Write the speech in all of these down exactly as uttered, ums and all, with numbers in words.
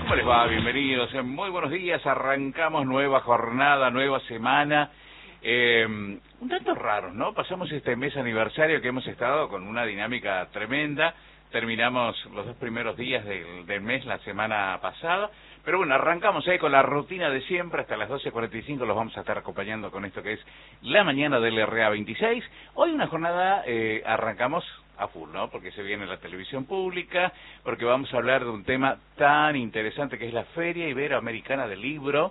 ¿Cómo les va? Bienvenidos. Muy buenos días. Arrancamos nueva jornada, nueva semana. Eh, un tanto raros, ¿no? Pasamos este mes aniversario que hemos estado con una dinámica tremenda. Terminamos los dos primeros días del, del mes la semana pasada. Pero bueno, arrancamos ahí con la rutina de siempre. Hasta las doce cuarenta y cinco los vamos a estar acompañando con esto que es la mañana del R A veintiséis. Hoy una jornada, eh, arrancamos a full, ¿no? Porque se viene la televisión pública, porque vamos a hablar de un tema tan interesante que es la Feria Iberoamericana del Libro,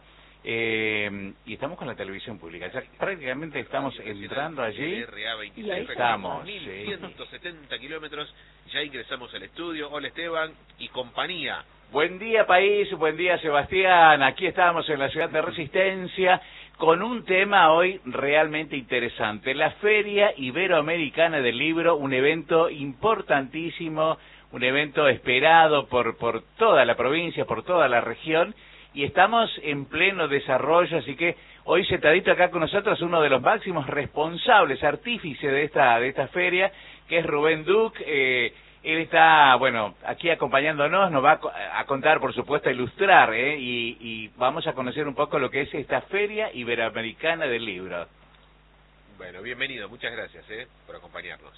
eh, y estamos con la televisión pública. Ya prácticamente estamos entrando allí. R A veintiséis, y ahí estamos. mil ciento setenta kilómetros, ya ingresamos al estudio. Hola Esteban y compañía. Buen día país, buen día Sebastián. Aquí estamos en la ciudad de Resistencia con un tema hoy realmente interesante. La Feria Iberoamericana del Libro, un evento importantísimo, un evento esperado por, por toda la provincia, por toda la región, y estamos en pleno desarrollo, así que hoy sentadito acá con nosotros uno de los máximos responsables, artífice de esta, de esta feria, que es Rubén Duc. eh, Él está, bueno, aquí acompañándonos, nos va a contar, por supuesto, a ilustrar, ¿eh? y, y vamos a conocer un poco lo que es esta Feria Iberoamericana del Libro. Bueno, bienvenido, muchas gracias ¿eh? por acompañarnos.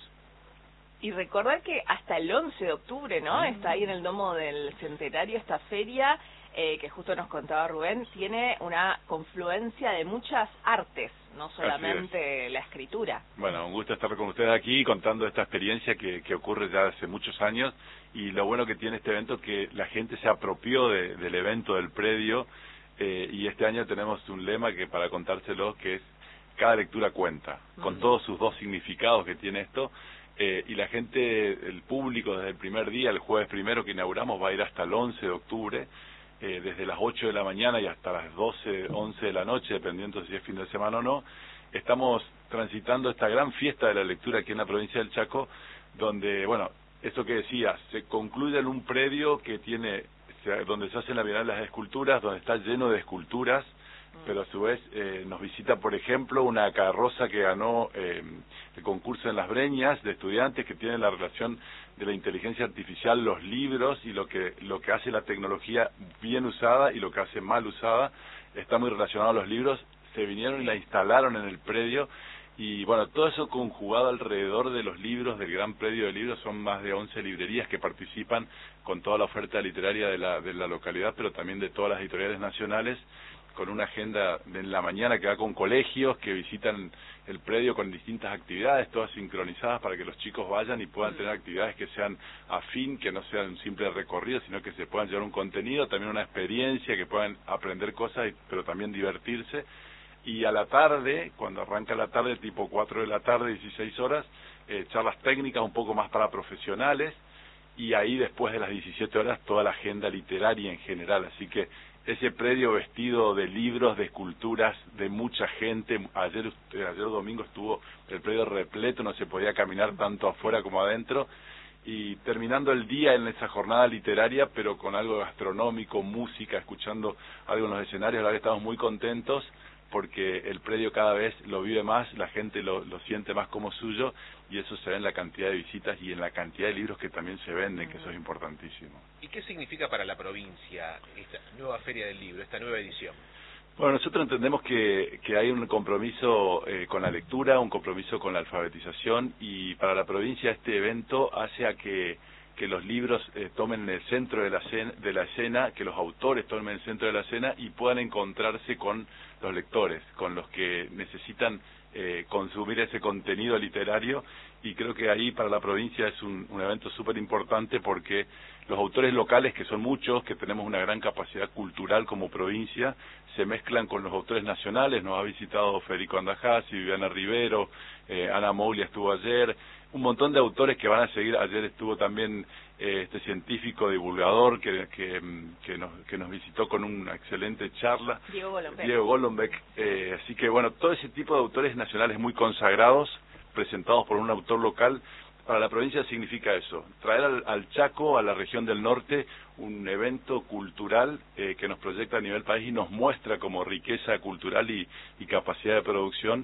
Y recordar que hasta el once de octubre, ¿no? Mm. Está ahí en el Domo del Centenario esta feria, eh, que justo nos contaba Rubén, tiene una confluencia de muchas artes, no solamente la escritura. Bueno, un gusto estar con ustedes aquí contando esta experiencia que, que ocurre ya hace muchos años, y lo bueno que tiene este evento es que la gente se apropió de, del evento, del predio, eh, y este año tenemos un lema que para contárselo, que es cada lectura cuenta, con Mm. todos sus dos significados que tiene esto, eh, y la gente, el público desde el primer día, el jueves primero que inauguramos, va a ir hasta el once de octubre, Eh, desde las ocho de la mañana y hasta las doce, once de la noche, dependiendo si es fin de semana o no. Estamos transitando esta gran fiesta de la lectura aquí en la provincia del Chaco, donde, bueno, eso que decía, se concluye en un predio que tiene, se, donde se hacen la Bienal de las Esculturas, donde está lleno de esculturas, pero a su vez eh, nos visita, por ejemplo, una carroza que ganó eh, el concurso en Las Breñas de estudiantes, que tiene la relación de la inteligencia artificial, los libros y lo que lo que hace la tecnología bien usada y lo que hace mal usada. Está muy relacionado a los libros. Se vinieron y la instalaron en el predio, y bueno, todo eso conjugado alrededor de los libros, del gran predio de libros. Son más de once librerías que participan con toda la oferta literaria de la, de la localidad, pero también de todas las editoriales nacionales, con una agenda de en la mañana que va con colegios que visitan el predio con distintas actividades, todas sincronizadas para que los chicos vayan y puedan tener actividades que sean afín, que no sean un simple recorrido, sino que se puedan llevar un contenido, también una experiencia, que puedan aprender cosas, pero también divertirse. Y a la tarde, cuando arranca la tarde, tipo cuatro de la tarde, dieciséis horas, eh, charlas técnicas un poco más para profesionales, y ahí después de las diecisiete horas toda la agenda literaria en general. Así que ese predio vestido de libros, de esculturas, de mucha gente. Ayer, ayer domingo estuvo el predio repleto, no se podía caminar tanto afuera como adentro, y terminando el día en esa jornada literaria, pero con algo gastronómico, música, escuchando algo en los escenarios. La verdad que estamos muy contentos, porque el predio cada vez lo vive más, la gente lo, lo siente más como suyo, y eso se ve en la cantidad de visitas y en la cantidad de libros que también se venden, que eso es importantísimo. ¿Y qué significa para la provincia esta nueva Feria del Libro, esta nueva edición? Bueno, nosotros entendemos que, que hay un compromiso eh, con la lectura, un compromiso con la alfabetización, y para la provincia este evento hace a que que los libros eh, tomen el centro de la, escena, de la escena, que los autores tomen el centro de la escena y puedan encontrarse con los lectores, con los que necesitan eh, consumir ese contenido literario. Y creo que ahí para la provincia es un, un evento súper importante, porque los autores locales, que son muchos, que tenemos una gran capacidad cultural como provincia, se mezclan con los autores nacionales. Nos ha visitado Federico Andajasi, Viviana Rivero, eh, Ana Moglia estuvo ayer, un montón de autores que van a seguir. Ayer estuvo también eh, este científico divulgador que, que, que, nos, que nos visitó con una excelente charla, Diego Golombek. Diego Golombek. Eh, así que bueno, todo ese tipo de autores nacionales muy consagrados, presentados por un autor local, para la provincia significa eso, traer al, al Chaco, a la región del norte, un evento cultural eh, que nos proyecta a nivel país y nos muestra como riqueza cultural y, y capacidad de producción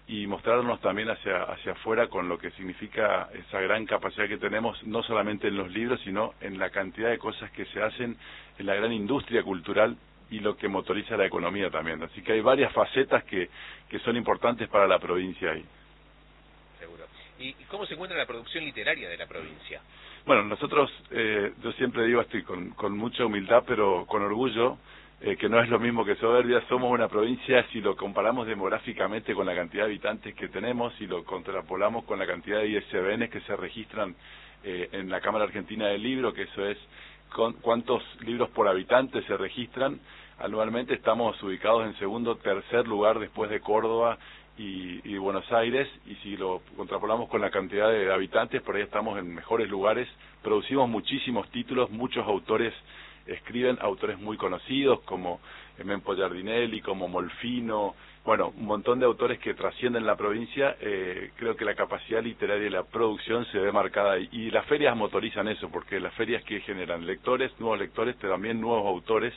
y mostrarnos también hacia hacia afuera con lo que significa esa gran capacidad que tenemos, no solamente en los libros, sino en la cantidad de cosas que se hacen en la gran industria cultural y lo que motoriza la economía también. Así que hay varias facetas que, que son importantes para la provincia ahí. Seguro. ¿Y cómo se encuentra la producción literaria de la provincia? Bueno, nosotros, eh, yo siempre digo, estoy con, con mucha humildad, pero con orgullo, eh, que no es lo mismo que soberbia. Somos una provincia, si lo comparamos demográficamente con la cantidad de habitantes que tenemos, si lo contrapolamos con la cantidad de I S B N que se registran eh, en la Cámara Argentina del Libro, que eso es con, cuántos libros por habitante se registran anualmente, estamos ubicados en segundo, tercer lugar después de Córdoba y, y Buenos Aires, y si lo contrapolamos con la cantidad de habitantes, por ahí estamos en mejores lugares. Producimos muchísimos títulos, muchos autores escriben, autores muy conocidos como Mempo Giardinelli, como Molfino, bueno, un montón de autores que trascienden la provincia. Eh, creo que la capacidad literaria y la producción se ve marcada ahí, y las ferias motorizan eso, porque las ferias que generan lectores, nuevos lectores, pero también nuevos autores,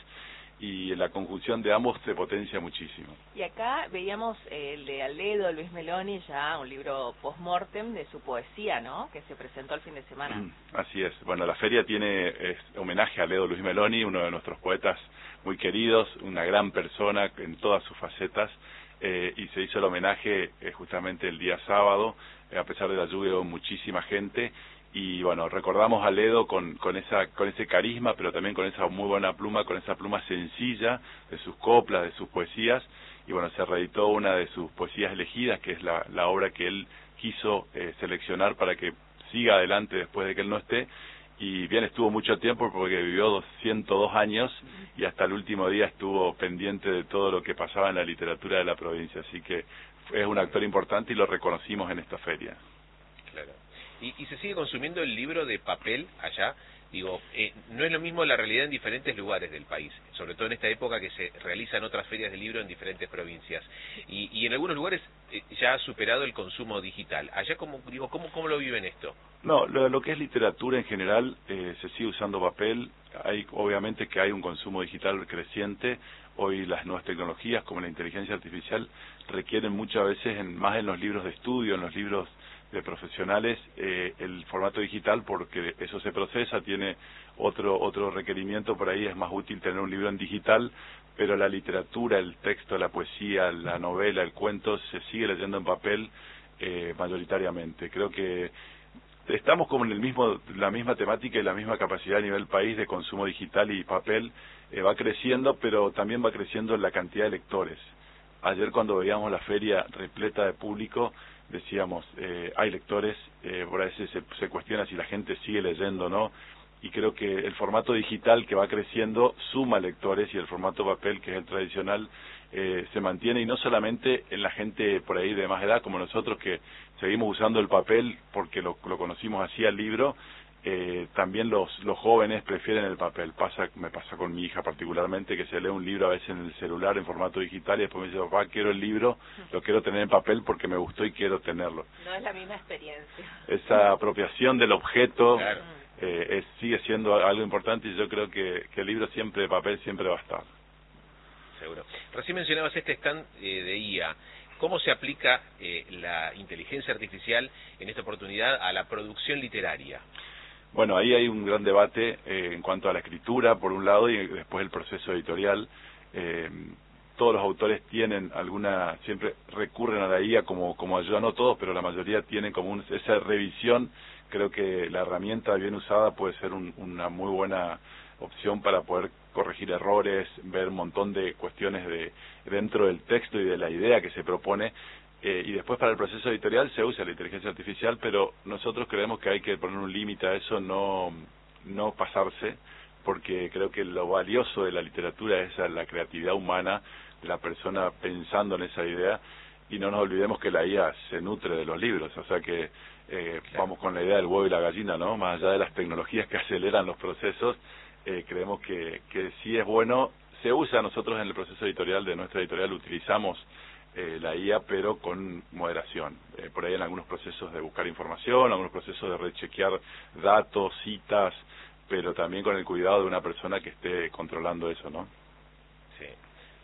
y la conjunción de ambos se potencia muchísimo. Y acá veíamos el de Aledo, Luis Meloni, ya un libro post-mortem de su poesía, ¿no?, que se presentó el fin de semana. Así es. Bueno, la feria tiene es, homenaje a Aledo Luis Meloni, uno de nuestros poetas muy queridos, una gran persona en todas sus facetas, eh, y se hizo el homenaje eh, justamente el día sábado, eh, a pesar de la lluvia hubo muchísima gente. Y bueno, recordamos a Aledo con, con, esa, con ese carisma, pero también con esa muy buena pluma, con esa pluma sencilla de sus coplas, de sus poesías. Y bueno, se reeditó una de sus poesías elegidas, que es la, la obra que él quiso eh, seleccionar para que siga adelante después de que él no esté. Y bien, estuvo mucho tiempo porque vivió ciento dos años y hasta el último día estuvo pendiente de todo lo que pasaba en la literatura de la provincia. Así que es un actor importante y lo reconocimos en esta feria. Claro. ¿Y, y se sigue consumiendo el libro de papel allá? Digo, eh, no es lo mismo la realidad en diferentes lugares del país, sobre todo en esta época que se realizan otras ferias de libro en diferentes provincias. Y, y en algunos lugares eh, ya ha superado el consumo digital. Allá, ¿cómo, digo, cómo, cómo lo viven esto? No, lo, lo que es literatura en general eh, se sigue usando papel. Hay, obviamente que hay un consumo digital creciente. Hoy las nuevas tecnologías como la inteligencia artificial requieren muchas veces, en, más en los libros de estudio, en los libros de profesionales, eh, el formato digital, porque eso se procesa, tiene otro otro requerimiento por ahí. Es más útil tener un libro en digital, pero la literatura, el texto, la poesía, la novela, el cuento se sigue leyendo en papel eh, mayoritariamente. Creo que estamos como en el mismo la misma temática y la misma capacidad a nivel país de consumo digital, y papel eh, va creciendo, pero también va creciendo la cantidad de lectores. Ayer, cuando veíamos la feria repleta de público, decíamos, eh, hay lectores, eh, por ahí se, se cuestiona si la gente sigue leyendo o no, y creo que el formato digital, que va creciendo, suma lectores, y el formato papel, que es el tradicional, eh, se mantiene, y no solamente en la gente por ahí de más edad como nosotros, que seguimos usando el papel porque lo, lo conocimos así al libro. Eh, también los los jóvenes prefieren el papel. Pasa, me pasa con mi hija particularmente, que se lee un libro a veces en el celular en formato digital y después me dice, papá, quiero el libro, lo quiero tener en papel porque me gustó y quiero tenerlo. No es la misma experiencia. Esa apropiación del objeto, claro. eh, es, sigue siendo algo importante, y yo creo que, que el libro siempre de papel siempre va a estar. Seguro. Recién mencionabas este stand eh, de I A. ¿Cómo se aplica eh, la inteligencia artificial en esta oportunidad a la producción literaria? Bueno, ahí hay un gran debate eh, en cuanto a la escritura, por un lado, y después el proceso editorial. Eh, todos los autores tienen alguna, siempre recurren a la I A como, como ayuda, no todos, pero la mayoría tienen como un, esa revisión. Creo que la herramienta bien usada puede ser un, una muy buena opción para poder corregir errores, ver un montón de cuestiones de dentro del texto y de la idea que se propone. Eh, y después, para el proceso editorial se usa la inteligencia artificial, pero nosotros creemos que hay que poner un límite a eso, no no pasarse, porque creo que lo valioso de la literatura es la creatividad humana, de la persona pensando en esa idea, y no nos olvidemos que la I A se nutre de los libros, o sea que eh, claro. Vamos con la idea del huevo y la gallina, ¿no? Más allá de las tecnologías que aceleran los procesos, eh, creemos que, que sí es bueno, se usa. Nosotros en el proceso editorial de nuestra editorial utilizamos Eh, la I A, pero con moderación. Eh, por ahí en algunos procesos de buscar información, algunos procesos de rechequear datos, citas, pero también con el cuidado de una persona que esté controlando eso, ¿no? Sí.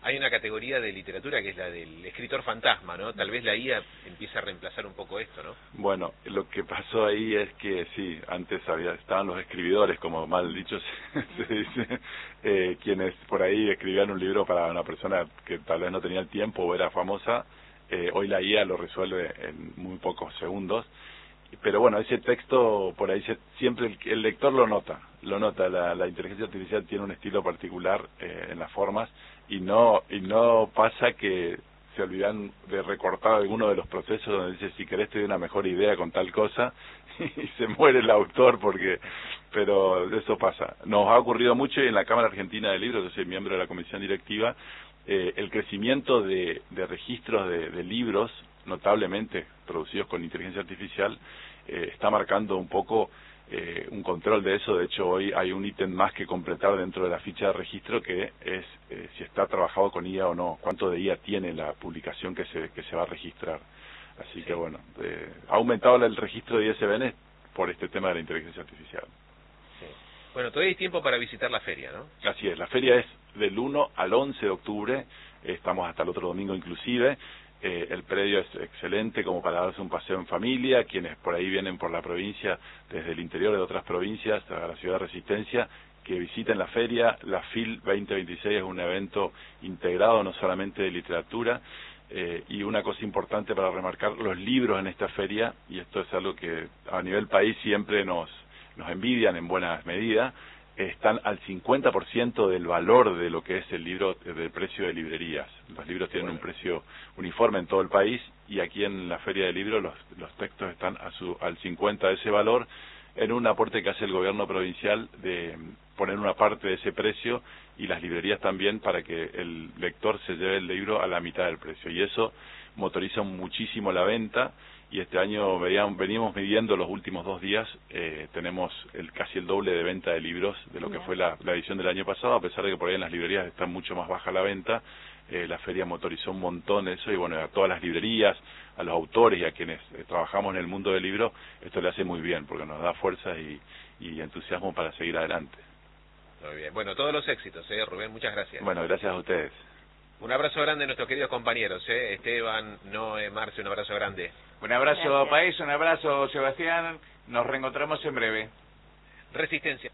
hay una categoría de literatura que es la del escritor fantasma, ¿no? Tal vez la I A empieza a reemplazar un poco esto, ¿no? Bueno, lo que pasó ahí es que sí, antes había estaban los escribidores, como mal dicho se, se dice, eh, quienes por ahí escribían un libro para una persona que tal vez no tenía el tiempo o era famosa. Eh, hoy la I A lo resuelve en muy pocos segundos. Pero bueno, ese texto por ahí se, siempre el, el lector lo nota, lo nota. La, la inteligencia artificial tiene un estilo particular eh, en las formas y no y no pasa que se olvidan de recortar alguno de los procesos donde dice si querés te doy una mejor idea con tal cosa y se muere el autor porque pero eso pasa. Nos ha ocurrido mucho y en la Cámara Argentina de Libros, yo soy miembro de la comisión directiva, eh, el crecimiento de, de registros de, de libros notablemente producidos con inteligencia artificial eh, está marcando un poco eh, un control de eso. De hecho, hoy hay un ítem más que completar dentro de la ficha de registro que es eh, si está trabajado con I A o no, cuánto de I A tiene la publicación que se que se va a registrar. Así sí. que bueno, eh, ha aumentado el registro de I S B N por este tema de la inteligencia artificial. Sí. Bueno, todavía hay tiempo para visitar la feria, ¿no? Así es, la feria es del uno al once de octubre, estamos hasta el otro domingo inclusive. Eh, el predio es excelente como para darse un paseo en familia, quienes por ahí vienen por la provincia, desde el interior de otras provincias, a la ciudad de Resistencia, que visiten la feria. La F I L veinte veintiséis es un evento integrado no solamente de literatura, eh, y una cosa importante para remarcar, los libros en esta feria, y esto es algo que a nivel país siempre nos, nos envidian en buena medida, están al cincuenta por ciento del valor de lo que es el libro, del precio de librerías. Los libros tienen un precio uniforme en todo el país y aquí en la Feria del Libro los, los textos están a su, al cincuenta de ese valor, en un aporte que hace el gobierno provincial de poner una parte de ese precio y las librerías también para que el lector se lleve el libro a la mitad del precio. Y eso motoriza muchísimo la venta. Y este año veníamos midiendo los últimos dos días, eh, tenemos el casi el doble de venta de libros de lo que fue la, la edición del año pasado, a pesar de que por ahí en las librerías está mucho más baja la venta. Eh, la feria motorizó un montón eso y bueno, a todas las librerías, a los autores y a quienes eh, trabajamos en el mundo del libro, esto le hace muy bien porque nos da fuerza y, y entusiasmo para seguir adelante. Muy bien, bueno, todos los éxitos, eh, Rubén, muchas gracias. Bueno, gracias a ustedes. Un abrazo grande a nuestros queridos compañeros, ¿eh? Esteban, Noé, Marce, un abrazo grande. Un abrazo, País, un abrazo, Sebastián. Nos reencontramos en breve. Resistencia.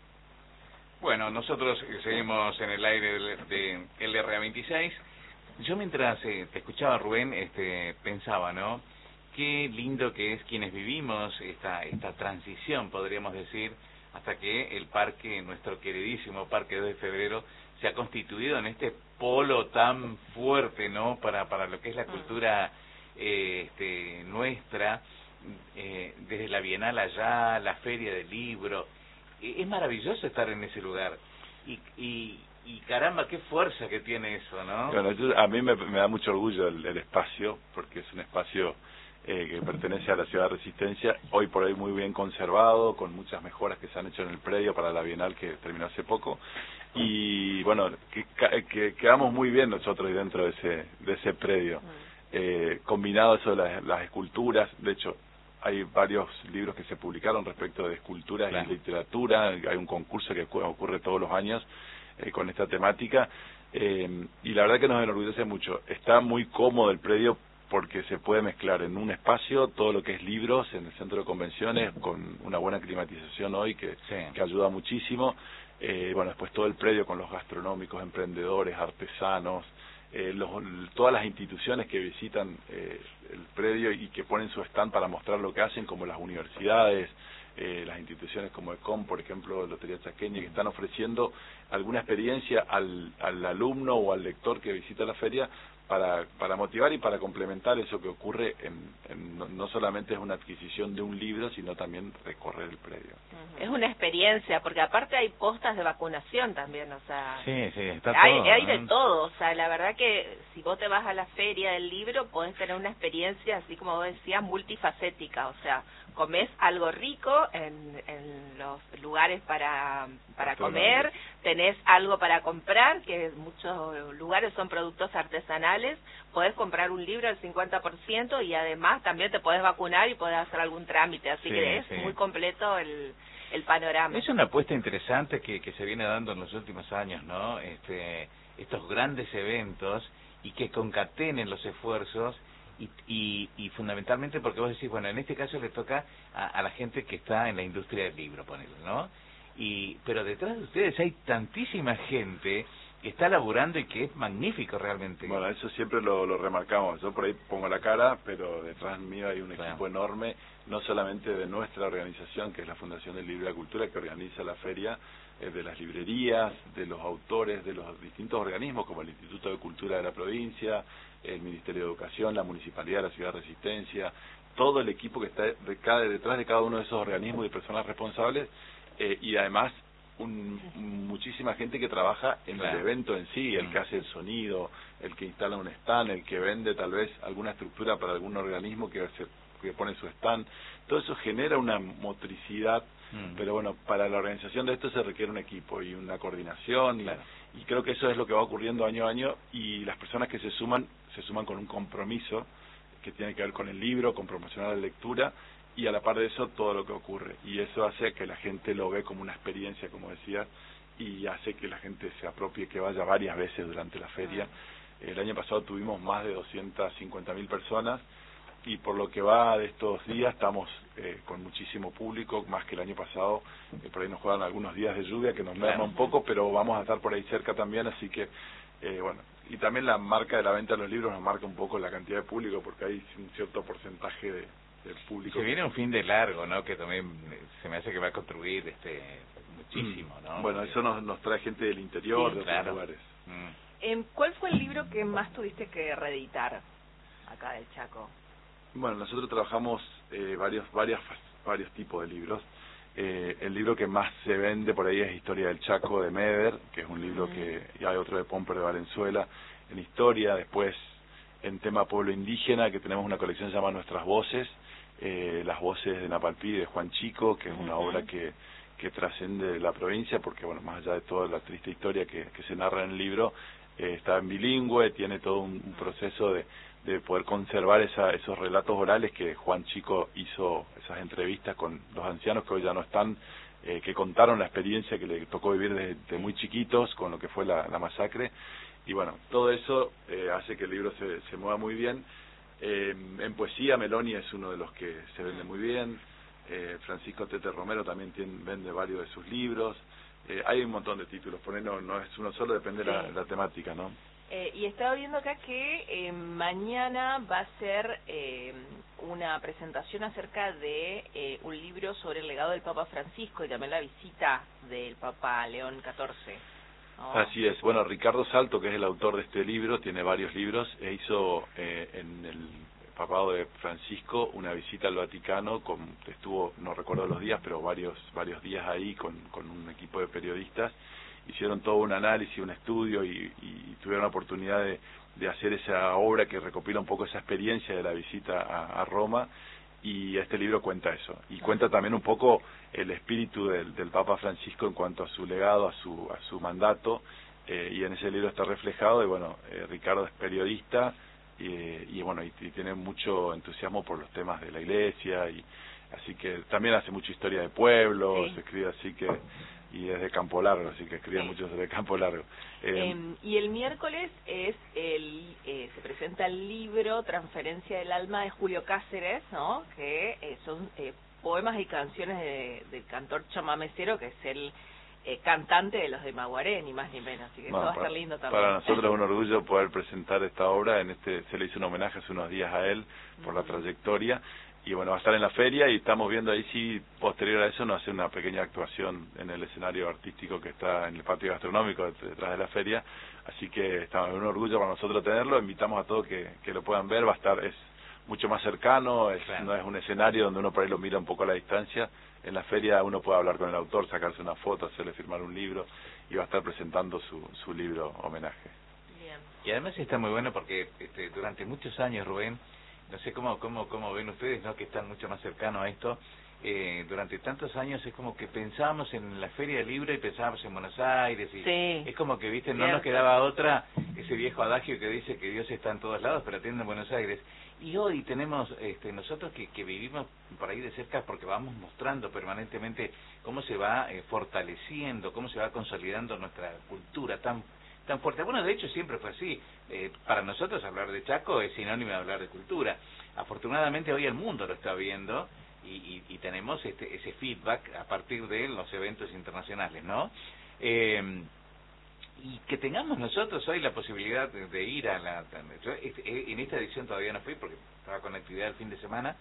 Bueno, nosotros seguimos en el aire de L R A veintiséis. Yo mientras eh, te escuchaba, Rubén, este, pensaba, ¿no? Qué lindo que es quienes vivimos esta, esta transición, podríamos decir, hasta que el parque, nuestro queridísimo Parque dos de Febrero, se ha constituido en este polo tan fuerte, ¿no? Para, para lo que es la cultura eh, este, nuestra, eh, desde la Bienal allá, la Feria del Libro. Eh, es maravilloso estar en ese lugar. Y, y, y caramba, qué fuerza que tiene eso, ¿no? Bueno, yo, a mí me, me da mucho orgullo el, el espacio, porque es un espacio eh, que pertenece a la ciudad de Resistencia, hoy por hoy muy bien conservado, con muchas mejoras que se han hecho en el predio para la Bienal que terminó hace poco. Y bueno, que, que quedamos muy bien nosotros dentro de ese de ese predio, eh, combinado eso de las, las esculturas. De hecho hay varios libros que se publicaron respecto de esculturas claro. y literatura, hay un concurso que ocurre todos los años eh, con esta temática, eh, y la verdad que nos enorgullece mucho. Está muy cómodo el predio porque se puede mezclar en un espacio todo lo que es libros en el centro de convenciones, con una buena climatización hoy que, sí. que ayuda muchísimo. Eh, bueno, después todo el predio con los gastronómicos, emprendedores, artesanos, eh, los, todas las instituciones que visitan eh, el predio y que ponen su stand para mostrar lo que hacen, como las universidades, eh, las instituciones como ECOM, por ejemplo, Lotería Chaqueña, que están ofreciendo alguna experiencia al, al alumno o al lector que visita la feria para para motivar y para complementar eso que ocurre en, en no, no solamente es una adquisición de un libro, sino también recorrer el predio. Es una experiencia, porque aparte hay postas de vacunación también, o sea, sí, sí, está hay, todo, hay ¿no? de todo, o sea, la verdad que si vos te vas a la feria del libro podés tener una experiencia, así como vos decías, multifacética, o sea, comés algo rico en, en los lugares para para comer, tenés algo para comprar, que en muchos lugares son productos artesanales, podés comprar un libro al cincuenta por ciento y además también te podés vacunar y podés hacer algún trámite, así sí, que es sí. muy completo el el panorama. Es una apuesta interesante que, que se viene dando en los últimos años, ¿no? Este, estos grandes eventos y que concatenen los esfuerzos y, y, y fundamentalmente porque vos decís, bueno, en este caso le toca a, a la gente que está en la industria del libro, ponele, ¿no? Y, pero detrás de ustedes hay tantísima gente que está laburando y que es magnífico realmente. Bueno, eso siempre lo, lo remarcamos. Yo por ahí pongo la cara, pero detrás mío hay un Claro. equipo enorme, no solamente de nuestra organización, que es la Fundación del Libro y la Cultura, que organiza la feria, eh, de las librerías, de los autores, de los distintos organismos, como el Instituto de Cultura de la provincia, el Ministerio de Educación, la Municipalidad de la Ciudad de Resistencia, todo el equipo que está de cada, detrás de cada uno de esos organismos y personas responsables, eh, y además Un, muchísima gente que trabaja en claro. el evento en sí, el que hace el sonido, el que instala un stand, el que vende tal vez alguna estructura para algún organismo que, se, que pone su stand. Todo eso genera una motricidad, mm. pero bueno, para la organización de esto se requiere un equipo y una coordinación, claro. y, y creo que eso es lo que va ocurriendo año a año, y las personas que se suman, se suman con un compromiso que tiene que ver con el libro, con promocionar la lectura, y a la par de eso todo lo que ocurre, y eso hace que la gente lo ve como una experiencia, como decías, y hace que la gente se apropie, que vaya varias veces durante la feria. El año pasado tuvimos más de doscientas cincuenta mil personas, y por lo que va de estos días estamos eh, con muchísimo público, más que el año pasado. Eh, por ahí nos juegan algunos días de lluvia que nos merma un poco, pero vamos a estar por ahí cerca también, así que eh, bueno, y también la marca de la venta de los libros nos marca un poco la cantidad de público, porque hay un cierto porcentaje de del público. Se viene un fin de largo, ¿no? Que también se me hace que va a construir este muchísimo, ¿no? Bueno, eso nos, nos trae gente del interior, sí, de claro. otros lugares. Mm. ¿Cuál fue el libro que más tuviste que reeditar acá del Chaco? Bueno, nosotros trabajamos eh, varios, varias, varios tipos de libros. Eh, el libro que más se vende por ahí es Historia del Chaco de Meder, que es un libro mm. que, y hay otro de Pomper de Valenzuela en historia. Después, en tema pueblo indígena, que tenemos una colección llamada Nuestras Voces, eh, las voces de Napalpí, de Juan Chico, que es una uh-huh. obra que, que trascende la provincia, porque bueno, más allá de toda la triste historia que, que se narra en el libro, eh, está en bilingüe, tiene todo un, un proceso de, de poder conservar esa, esos relatos orales que Juan Chico hizo, esas entrevistas con los ancianos que hoy ya no están, eh, que contaron la experiencia que le tocó vivir desde, desde muy chiquitos con lo que fue la, la masacre. Y bueno, todo eso eh, hace que el libro se, se mueva muy bien. Eh, en poesía, Meloni es uno de los que se vende muy bien. Eh, Francisco Tete Romero también tiene, vende varios de sus libros. Eh, hay un montón de títulos, por ahí no, no es uno solo, depende de sí. la, la temática, ¿no? Eh, y estaba viendo acá que eh, mañana va a ser eh, una presentación acerca de eh, un libro sobre el legado del Papa Francisco y también la visita del Papa León catorce. Oh. Así es. Bueno, Ricardo Salto, que es el autor de este libro, tiene varios libros, e hizo eh, en el papado de Francisco una visita al Vaticano, con, estuvo, no recuerdo los días, pero varios varios días ahí con, con un equipo de periodistas. Hicieron todo un análisis, un estudio y, y tuvieron la oportunidad de, de hacer esa obra que recopila un poco esa experiencia de la visita a, a Roma. Y este libro cuenta eso, y cuenta también un poco el espíritu del, del Papa Francisco en cuanto a su legado, a su a su mandato, eh, y en ese libro está reflejado. Y bueno, eh, Ricardo es periodista y, y bueno, y, y tiene mucho entusiasmo por los temas de la iglesia, y así que también hace mucha historia de pueblos, sí. escribe así que, y es de Campo Largo, así que escribe sí. mucho sobre Campo Largo. Eh, eh, y el miércoles es el eh, se presenta el libro Transferencia del Alma de Julio Cáceres, ¿no? Que eh, son eh, poemas y canciones de, del cantor chamamecero, que es el eh, cantante de los de Maguaré, ni más ni menos, así que bueno, eso va para, a estar lindo también. Para nosotros es un orgullo poder presentar esta obra. En este se le hizo un homenaje hace unos días a él por uh-huh. la trayectoria. Y bueno, va a estar en la feria, y estamos viendo ahí si posterior a eso nos hace una pequeña actuación en el escenario artístico que está en el patio gastronómico detrás de la feria. Así que estamos, es un orgullo para nosotros tenerlo. Invitamos a todos que, que lo puedan ver. Va a estar, es mucho más cercano, es, claro. no es un escenario donde uno por ahí lo mira un poco a la distancia. En la feria uno puede hablar con el autor, sacarse una foto, hacerle firmar un libro, y va a estar presentando su, su libro homenaje. Bien. Y además está muy bueno porque este, durante muchos años, Rubén, no sé cómo cómo cómo ven ustedes, ¿no? Que están mucho más cercanos a esto. eh, durante tantos años es como que pensábamos en la Feria del Libro y pensábamos en Buenos Aires y sí, es como que, viste, no cierto. nos quedaba otra, ese viejo adagio que dice que Dios está en todos lados pero atiende en Buenos Aires. Y hoy tenemos, este, nosotros que, que vivimos por ahí de cerca porque vamos mostrando permanentemente cómo se va eh, fortaleciendo, cómo se va consolidando nuestra cultura tan tan fuerte. Bueno, de hecho siempre fue así. Eh, para nosotros hablar de Chaco es sinónimo de hablar de cultura. Afortunadamente hoy el mundo lo está viendo y, y, y tenemos este, ese feedback a partir de los eventos internacionales, ¿no? Eh, y que tengamos nosotros hoy la posibilidad de, de ir a la... Yo, este, en esta edición todavía no fui porque estaba con actividad el fin de semana,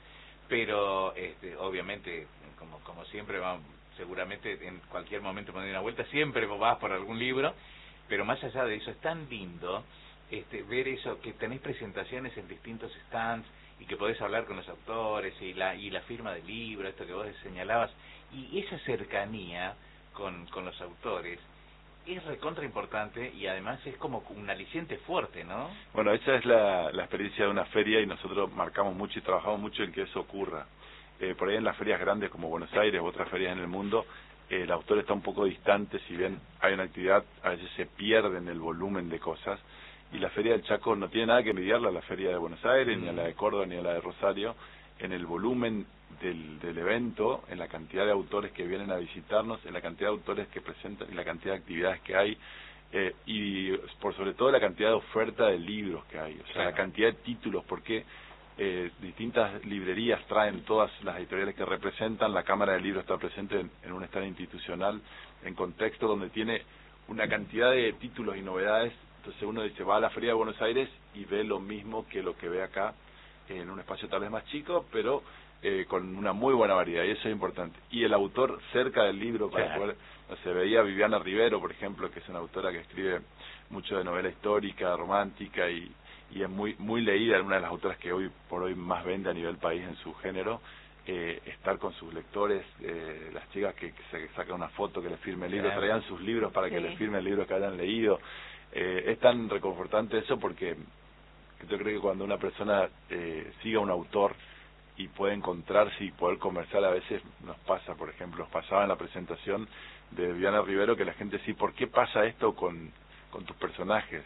pero este, obviamente, como como siempre, vamos, seguramente en cualquier momento me doy una vuelta, siempre vas por algún libro, pero más allá de eso es tan lindo este, ver eso, que tenés presentaciones en distintos stands y que podés hablar con los autores y la y la firma del libro, esto que vos señalabas, y esa cercanía con, con los autores es recontra importante y además es como un aliciente fuerte, ¿no? Bueno, esa es la, la experiencia de una feria y nosotros marcamos mucho y trabajamos mucho en que eso ocurra. Eh, por ahí en las ferias grandes como Buenos Aires u otras ferias en el mundo, eh, el autor está un poco distante, si bien hay una actividad, a veces se pierde en el volumen de cosas, y la Feria del Chaco no tiene nada que envidiarla a la Feria de Buenos Aires, mm. ni a la de Córdoba, ni a la de Rosario, en el volumen del, del evento, en la cantidad de autores que vienen a visitarnos, en la cantidad de autores que presentan y la cantidad de actividades que hay, eh, y por sobre todo la cantidad de oferta de libros que hay, o sea, claro. la cantidad de títulos, porque eh, distintas librerías traen todas las editoriales que representan, la Cámara del Libro está presente en, en un stand institucional, en contexto donde tiene una cantidad de títulos y novedades. Entonces uno dice, va a la Feria de Buenos Aires y ve lo mismo que lo que ve acá, eh, en un espacio tal vez más chico, pero eh, con una muy buena variedad, y eso es importante. Y el autor cerca del libro, para claro. poder, no sé, veía a Viviana Rivero, por ejemplo, que es una autora que escribe mucho de novela histórica, romántica, y, y es muy muy leída, una de las autoras que hoy por hoy más vende a nivel país en su género. Eh, estar con sus lectores, eh, las chicas que, que se sacan una foto, que les firme el libro, claro. traían sus libros para sí. que les firme el libro que hayan leído. Eh, es tan reconfortante eso porque yo creo que cuando una persona eh, sigue a un autor y puede encontrarse y poder conversar, a veces nos pasa, por ejemplo, nos pasaba en la presentación de Viviana Rivero que la gente sí, ¿por qué pasa esto con, con tus personajes?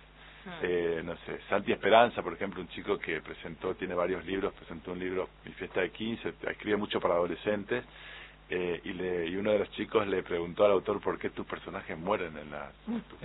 Eh, no sé, Santi Esperanza, por ejemplo, un chico que presentó, tiene varios libros, presentó un libro, Mi fiesta de quince, escribe mucho para adolescentes, eh, y, le, y uno de los chicos le preguntó al autor por qué tus personajes mueren en las...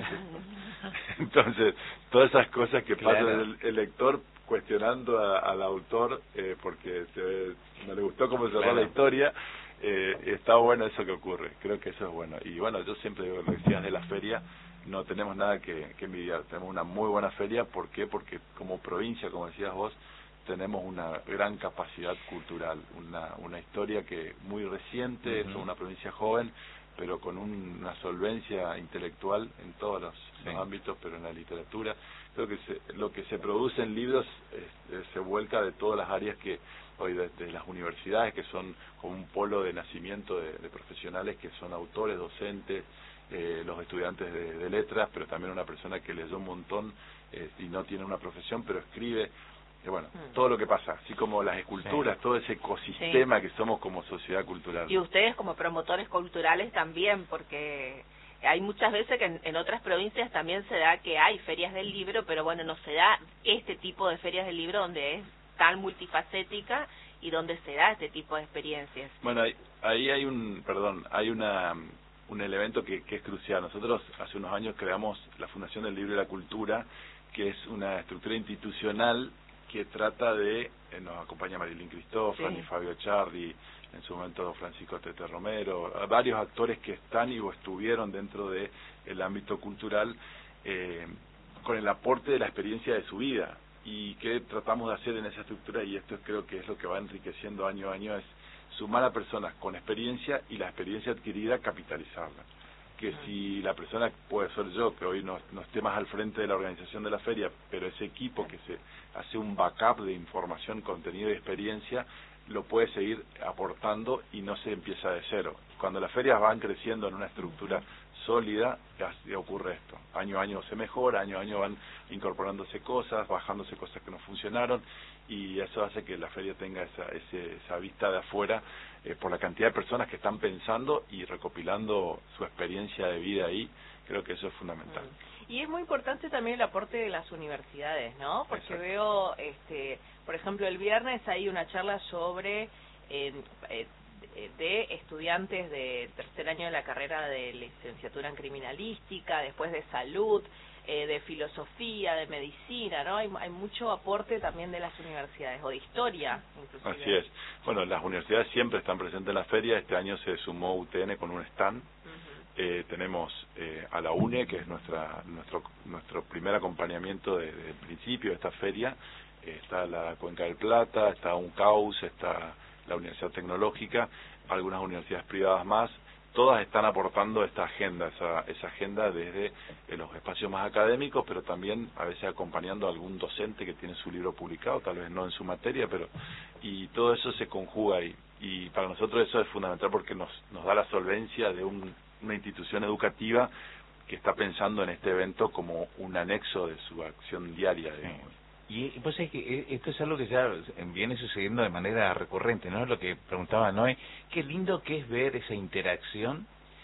Entonces, todas esas cosas que claro. pasa el, el lector cuestionando a, al autor eh, porque se, no le gustó cómo cerró claro. la historia, eh, está bueno eso que ocurre, creo que eso es bueno. Y bueno, yo siempre digo, lo decías de la feria, no tenemos nada que, que envidiar, tenemos una muy buena feria. ¿Por qué? Porque como provincia, como decías vos, tenemos una gran capacidad cultural, una, una historia que muy reciente, uh-huh. es una provincia joven, pero con un, una solvencia intelectual en todos los, sí. los ámbitos, pero en la literatura. Creo que se, lo que se produce en libros es, es, se vuelca de todas las áreas que hoy, de, de las universidades, que son como un polo de nacimiento de, de profesionales que son autores, docentes, eh, los estudiantes de, de letras, pero también una persona que leyó un montón eh, y no tiene una profesión, pero escribe. Eh, bueno, mm. todo lo que pasa, así como las esculturas, sí. todo ese ecosistema sí. que somos como sociedad cultural. Y ustedes como promotores culturales también, porque hay muchas veces que en, en otras provincias también se da que hay ferias del libro, pero bueno, no se da este tipo de ferias del libro donde es tan multifacética y donde se da este tipo de experiencias. Bueno, ahí, ahí hay un, perdón, hay una un elemento que, que es crucial. Nosotros hace unos años creamos la Fundación del Libro y la Cultura, que es una estructura institucional que trata de, eh, nos acompaña Marilyn Cristófani, sí. Fabio Chardi, en su momento Francisco Tete Romero, varios actores que están y o estuvieron dentro de el ámbito cultural, eh, con el aporte de la experiencia de su vida. Y qué tratamos de hacer en esa estructura, y esto creo que es lo que va enriqueciendo año a año, es sumar a personas con experiencia y la experiencia adquirida capitalizarla. Que si la persona, puede ser yo, que hoy no, no esté más al frente de la organización de la feria, pero ese equipo que se hace un backup de información, contenido y experiencia, lo puede seguir aportando y no se empieza de cero. Cuando las ferias van creciendo en una estructura sólida, así ocurre esto. Año a año se mejora, año a año van incorporándose cosas, bajándose cosas que no funcionaron, y eso hace que la feria tenga esa, ese, esa vista de afuera eh, por la cantidad de personas que están pensando y recopilando su experiencia de vida ahí. Creo que eso es fundamental. Y es muy importante también el aporte de las universidades, ¿no? Porque Exacto. veo, este, por ejemplo, el viernes hay una charla sobre eh, eh, de estudiantes de tercer año de la carrera de licenciatura en criminalística, después de salud, eh, de filosofía, de medicina, ¿no? Hay, hay mucho aporte también de las universidades, o de historia, inclusive. Así es. Bueno, las universidades siempre están presentes en la feria. Este año se sumó U T N con un stand. Uh-huh. eh, tenemos eh, a la U N E, que es nuestra nuestro nuestro primer acompañamiento desde el principio de esta feria. Eh, está la Cuenca del Plata, está UNCAUS, está la Universidad Tecnológica, algunas universidades privadas más. Todas están aportando esta agenda, esa, esa agenda desde eh, los espacios más académicos, pero también a veces acompañando a algún docente que tiene su libro publicado, tal vez no en su materia, pero y todo eso se conjuga ahí. Y para nosotros eso es fundamental porque nos, nos da la solvencia de un, una institución educativa que está pensando en este evento como un anexo de su acción diaria, digamos. Y pues es que esto es algo que ya viene sucediendo de manera recurrente, ¿no? Lo que preguntaba Noé, qué lindo que es ver esa interacción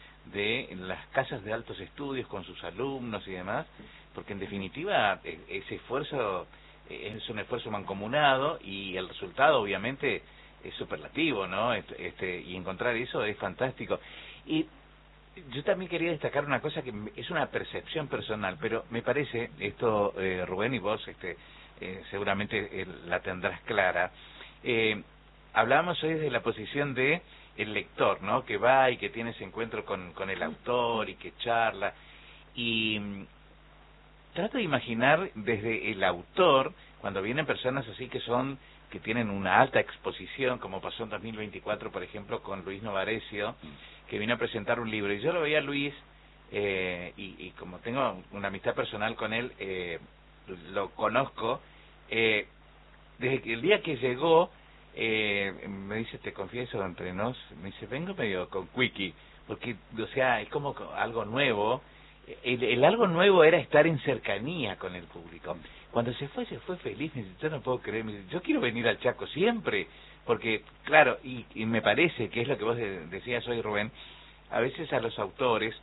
de las casas de altos estudios con sus alumnos y demás, porque en definitiva ese esfuerzo es un esfuerzo mancomunado y el resultado obviamente es superlativo, ¿no? Este, este, y encontrar eso es fantástico. Y yo también quería destacar una cosa que es una percepción personal, pero me parece, esto eh, Rubén y vos, este Eh, seguramente eh, la tendrás clara. Eh, hablábamos hoy de la posición de el lector, ¿no? Que va y que tiene ese encuentro con, con el autor y que charla. Y mm, trato de imaginar desde el autor, cuando vienen personas así que son, que tienen una alta exposición, como pasó en dos mil veinticuatro, por ejemplo, con Luis Novarecio, que vino a presentar un libro. Y yo lo veía a Luis, eh, y, y como tengo una amistad personal con él, eh, lo conozco, eh, desde que el día que llegó, eh, me dice, te confieso entre nos, me dice, vengo medio con Quickie, porque, o sea, es como algo nuevo. El, el algo nuevo era estar en cercanía con el público. Cuando se fue, se fue feliz, me dice, yo no puedo creer, me dice, yo quiero venir al Chaco siempre, porque, claro, y, y me parece que es lo que vos de, decías hoy, Rubén, a veces a los autores,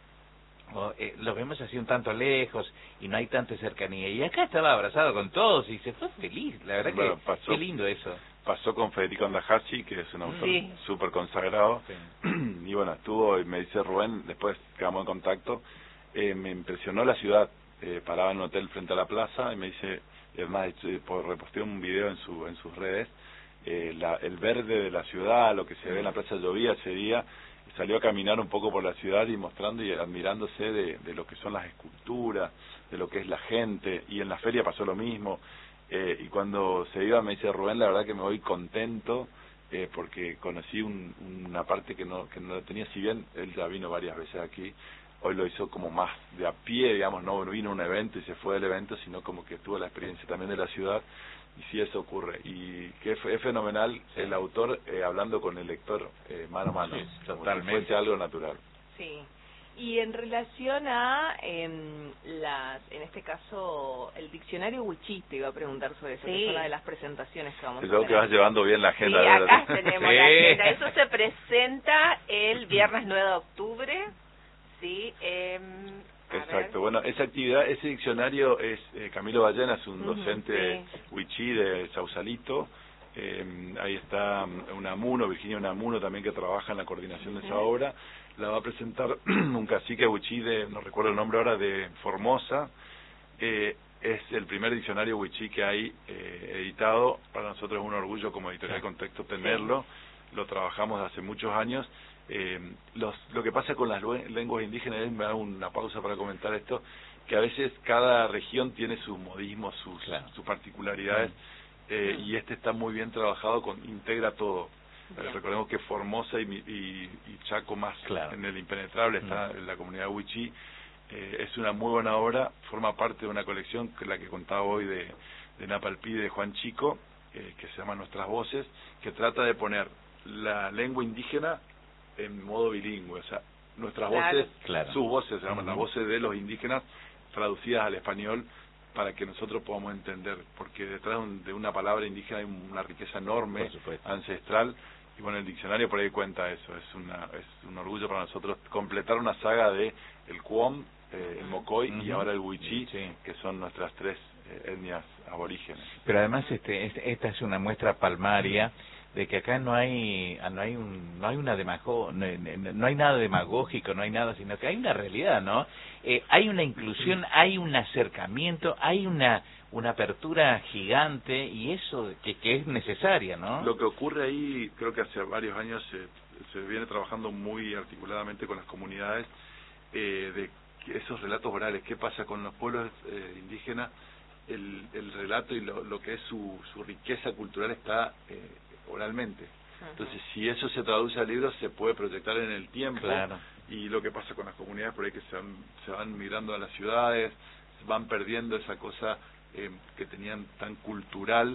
O, eh, los vemos así un tanto lejos y no hay tanta cercanía, y acá estaba abrazado con todos y se fue feliz, la verdad. Bueno, que pasó, qué lindo eso. Pasó con Federico Andajasi, que es un autor sí. súper consagrado, sí. Y bueno, estuvo, y me dice Rubén, después quedamos en contacto, eh, me impresionó la ciudad, eh, paraba en un hotel frente a la plaza y me dice, además eh, reposteó un video en su en sus redes, eh, la, el verde de la ciudad, lo que se ve en la plaza llovía ese día. Salió a caminar un poco por la ciudad y mostrando y admirándose de, de lo que son las esculturas, de lo que es la gente, y en la feria pasó lo mismo, eh, y cuando se iba me dice Rubén, la verdad que me voy contento, eh, porque conocí un, una parte que no que no tenía, si bien él ya vino varias veces aquí, hoy lo hizo como más de a pie, digamos, no vino a un evento y se fue del evento, sino como que tuvo la experiencia también de la ciudad. Y sí, eso ocurre. Y que es, es fenomenal sí. el autor eh, hablando con el lector eh, mano a mano. Sí, totalmente. Fuese algo natural. Sí. Y en relación a, en, las, en este caso, el diccionario Wichí, te iba a preguntar sobre eso, sí. que es una de las presentaciones que vamos Creo a tener. que vas llevando bien la agenda. Sí, acá tenemos sí. la agenda. Eso se presenta el viernes nueve de octubre, ¿sí? Eh, Exacto, bueno, esa actividad, ese diccionario es eh, Camilo Ballena, es un docente uh-huh, sí. Wichí de Sausalito, eh, ahí está Unamuno, Virginia Unamuno también, que trabaja en la coordinación de esa uh-huh. obra, la va a presentar un cacique Wichí de, no recuerdo el nombre ahora, de Formosa, eh, es el primer diccionario Wichí que hay eh, editado, para nosotros es un orgullo como editorial sí. Contexto tenerlo, sí. lo trabajamos hace muchos años. Eh, los, lo que pasa con las lenguas indígenas, me da una pausa para comentar esto, que a veces cada región tiene sus modismos, sus, claro. sus particularidades, eh, y este está muy bien trabajado, con integra todo. Eh, recordemos que Formosa y, y, y Chaco más claro. en el impenetrable está mm. en la comunidad Wichí, eh, es una muy buena obra, forma parte de una colección que la que contaba hoy de, de Napalpí, de Juan Chico, eh, que se llama Nuestras Voces, que trata de poner la lengua indígena en modo bilingüe, o sea, nuestras Claro. voces, Claro. sus voces, digamos, Ujú. las voces de los indígenas traducidas al español para que nosotros podamos entender, porque detrás de, un- de una palabra indígena hay una riqueza enorme, Por supuesto. ancestral, y bueno, el diccionario por ahí cuenta eso. Es una es un orgullo para nosotros completar una saga de el Cuom, eh, el Mocoy y Ujú. ahora el Wichí, Sí. que son nuestras tres eh, etnias aborígenes. Pero además este, este- esta es una muestra palmaria de que acá no hay no hay un, no hay una demago, no, no- no hay nada demagógico, no hay nada, sino que hay una realidad, ¿no? Eh, hay una inclusión, hay un acercamiento, hay una una apertura gigante y eso que, que es necesaria, ¿no? Lo que ocurre ahí, creo que hace varios años se, se viene trabajando muy articuladamente con las comunidades eh, de que esos relatos orales. ¿Qué pasa con los pueblos eh, indígenas? El, el relato y lo, lo que es su, su riqueza cultural está eh, oralmente. Entonces, si eso se traduce al libro, se puede proyectar en el tiempo. Claro. Y lo que pasa con las comunidades por ahí que se van, se van migrando a las ciudades, van perdiendo esa cosa eh, que tenían tan cultural